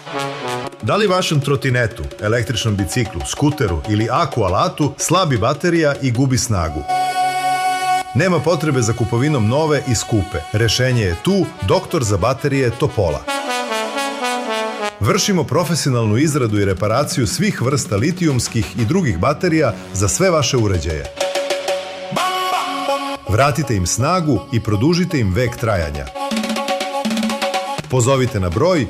Da li vašem trotinetu, električnom biciklu, skuteru ili aku alatu slabi baterija i gubi snagu? Nema potrebe za kupovinom nove i skupe. Rešenje je tu, doktor za baterije Topola. Vršimo profesionalnu izradu i reparaciju svih vrsta litijumskih i drugih baterija za sve vaše uređaje. Vratite im snagu i produžite im vek trajanja. Pozovite na broj